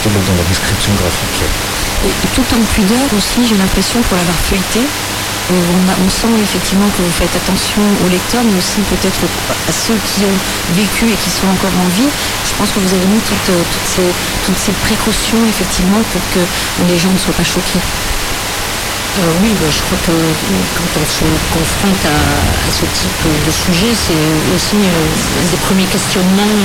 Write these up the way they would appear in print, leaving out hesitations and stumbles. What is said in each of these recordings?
plutôt dans la description graphique. Et tout en pudeur aussi, j'ai l'impression, pour l'avoir feuilleté, on sent effectivement que vous faites attention aux lecteurs, mais aussi peut-être à ceux qui ont vécu et qui sont encore en vie. Je pense que vous avez mis toutes ces précautions effectivement pour que les gens ne soient pas choqués. Oui, je crois que quand on se confronte à ce type de sujet, c'est aussi un des premiers questionnements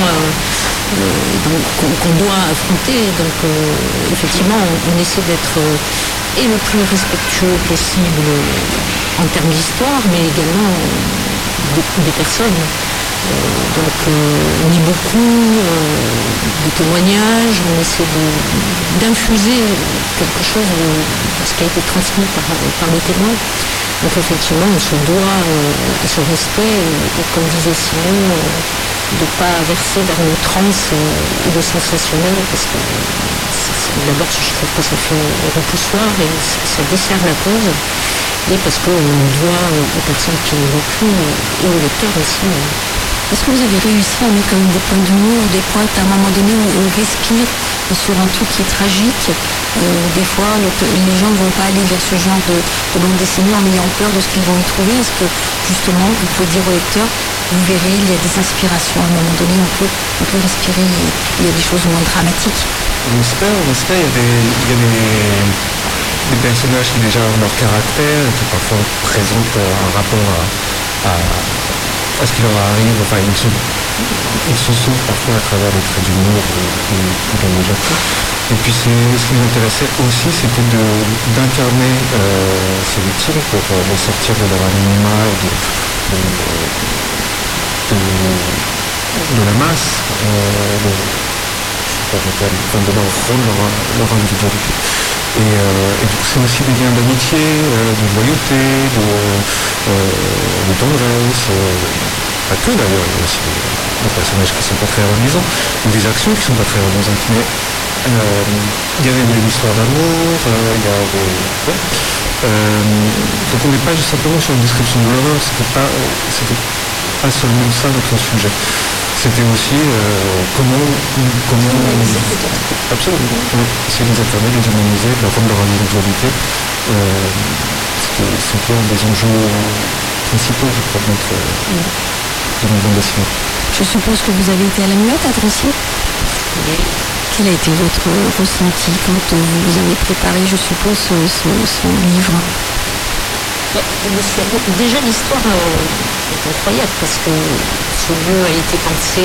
qu'on doit affronter. Donc effectivement, on essaie d'être et le plus respectueux possible en termes d'histoire, mais également des personnes. Donc on lit beaucoup de témoignages, on essaie d'infuser quelque chose de ce qui a été transmis par les témoins. Donc effectivement, on se doit à ce respect, et comme disait Simon, de ne pas verser vers l'outrance et le sensationnel, parce que d'abord je trouve que ça fait repoussoir et ça dessert la cause, et parce qu'on doit aux personnes qui l'ont vécu et aux lecteurs aussi. Est-ce que vous avez réussi à mettre quand même des points d'humour, des points à un moment donné où on respire sur un truc qui est tragique? Des fois, les gens ne vont pas aller vers ce genre de bande dessinée en ayant peur de ce qu'ils vont y trouver. Est-ce que justement, vous pouvez dire aux lecteurs, vous verrez, il y a des inspirations. À un moment donné, on peut respirer, il y a des choses moins dramatiques. On espère, il y a des personnages qui déjà ont leur caractère, qui parfois présentent un rapport à ce qui leur arrive. Enfin, ils se sauvent parfois à travers les traits d'humour ou de la légèreté. Et puis ce qui nous intéressait aussi, c'était d'incarner ces victimes pour les sortir de leur anonymat et de la masse, de leur rôle, leur individualité. Et du coup, c'est aussi des liens d'amitié, de loyauté, de tendresse, pas que d'ailleurs, il y a aussi des personnages qui ne sont pas très reluisants, ou des actions qui ne sont pas très reluisantes, mais il y avait une histoire d'amour, il y a des... donc on n'est pas juste simplement sur une description de l'horreur, c'était pas seulement ça notre sujet. C'était aussi comment absolument essayer de les informer, de les humaniser, de leur rendre leur individualité. C'était un des enjeux principaux, je crois, de notre bande dessinée. Je suppose que vous avez été à la Muette à Drancy. Oui. Quel a été votre ressenti quand vous avez préparé, je suppose, ce livre? Déjà l'histoire est incroyable parce que ce lieu a été pensé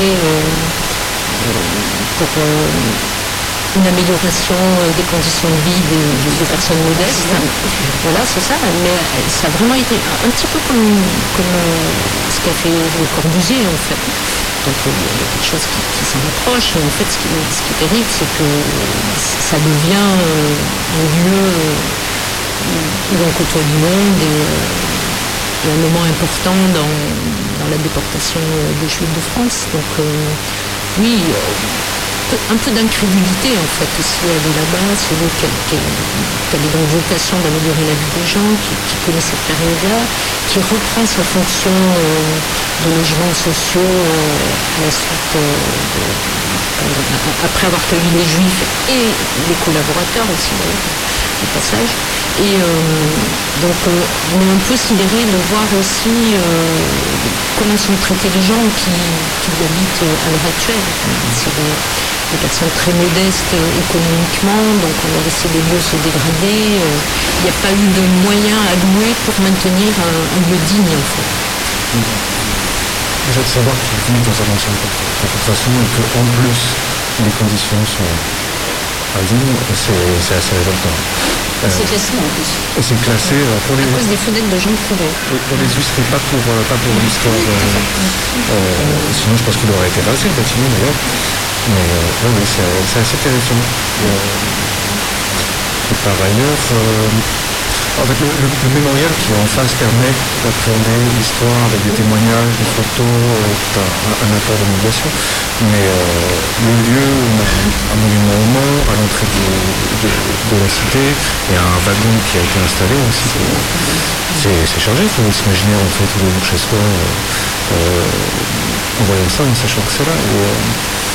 pour une amélioration des conditions de vie des personnes modestes. Voilà, c'est ça. Mais ça a vraiment été un petit peu comme ce qu'a fait Le Corbusier en fait. Donc il y a quelque chose qui s'en rapproche. Et en fait, ce qui est terrible, c'est que ça devient un lieu où on côtoie du monde et un moment important dans la déportation des Juifs de France. Donc oui, un peu d'incrédulité en fait aussi aller là-bas, c'est qu'elle est dans vocation d'améliorer la vie des gens, qui connaît cette période-là, qui reprend sa fonction de logements sociaux à la suite après avoir cueilli les Juifs et les collaborateurs aussi d'ailleurs, au passage. Et donc on est un peu sidéré de voir aussi comment sont traités les gens qui y habitent à l'heure actuelle. C'est des personnes très modestes économiquement, donc on a laissé les lieux se dégrader. Il n'y a pas eu de moyens alloués pour maintenir un lieu digne en fait. Déjà de savoir qu'ils vivent dans un ensemble de toute façon et qu'en plus les conditions sont indignes, c'est assez révoltant. C'est classé en plus. Et c'est classé pour les... À cause des fenêtres de gens privés. Pour les illustrés, pas pour l'histoire. Sinon je pense qu'il aurait été rasé le bâtiment d'ailleurs. Mais oui, c'est assez terrifiant. Et par ailleurs, en fait, le mémorial qui est en face permet d'appréhender l'histoire avec des témoignages, des photos, un apport de médiation. Mais le lieu, un monument aux morts à l'entrée de la cité, et un wagon qui a été installé aussi. C'est chargé, il faut s'imaginer rentrer tous les jours chez soi en voyant ça, en sachant que c'est là.